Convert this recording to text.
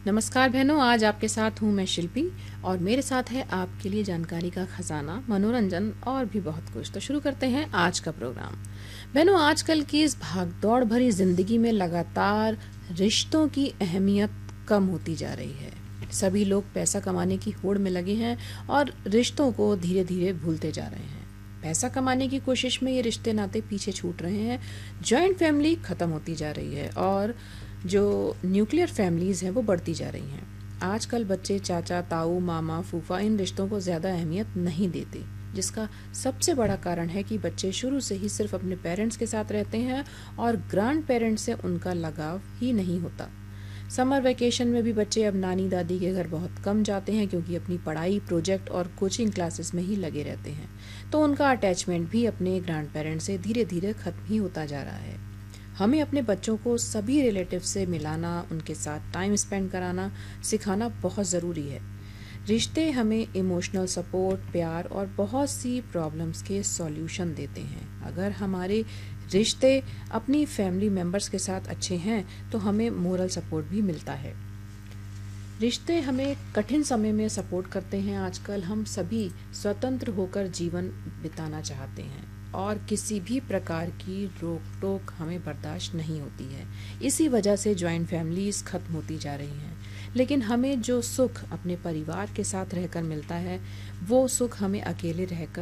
नमस्कार बहनों, आज आपके साथ हूँ मैं शिल्पी और मेरे साथ है आपके लिए जानकारी का खजाना, मनोरंजन और भी बहुत कुछ। तो शुरू करते हैं आज का प्रोग्राम। बहनों, आजकल की इस भागदौड़ भरी जिंदगी में लगातार रिश्तों की अहमियत कम होती जा रही है। सभी लोग पैसा कमाने की होड़ में लगे हैं और रिश्तों को धीरे धीरे भूलते जा रहे हैं। पैसा कमाने की कोशिश में ये रिश्ते नाते पीछे छूट रहे हैं। जॉइंट फैमिली खत्म होती जा रही है और जो न्यूक्लियर फैमिलीज हैं वो बढ़ती जा रही हैं। आजकल बच्चे चाचा, ताऊ, मामा, फूफा इन रिश्तों को ज़्यादा अहमियत नहीं देते, जिसका सबसे बड़ा कारण है कि बच्चे शुरू से ही सिर्फ अपने पेरेंट्स के साथ रहते हैं और ग्रैंड पेरेंट्स से उनका लगाव ही नहीं होता। समर वेकेशन में भी बच्चे अब नानी दादी के घर बहुत कम जाते हैं क्योंकि अपनी पढ़ाई, प्रोजेक्ट और कोचिंग क्लासेस में ही लगे रहते हैं। तो उनका अटैचमेंट भी अपने ग्रैंड पेरेंट्स से धीरे धीरे खत्म ही होता जा रहा है। हमें अपने बच्चों को सभी रिलेटिव से मिलाना, उनके साथ टाइम स्पेंड कराना सिखाना बहुत ज़रूरी है। रिश्ते हमें इमोशनल सपोर्ट, प्यार और बहुत सी प्रॉब्लम्स के सॉल्यूशन देते हैं। अगर हमारे रिश्ते अपनी फैमिली मेम्बर्स के साथ अच्छे हैं तो हमें मोरल सपोर्ट भी मिलता है। रिश्ते हमें कठिन समय में सपोर्ट करते हैं। आजकल हम सभी स्वतंत्र होकर जीवन बिताना चाहते हैं और किसी भी प्रकार की रोक टोक हमें बर्दाश्त नहीं होती है। इसी वजह से जॉइंट फैमिलीज खत्म होती जा रही हैं। लेकिन हमें जो सुख अपने परिवार के साथ रहकर मिलता है, वो सुख हमें अकेले रहकर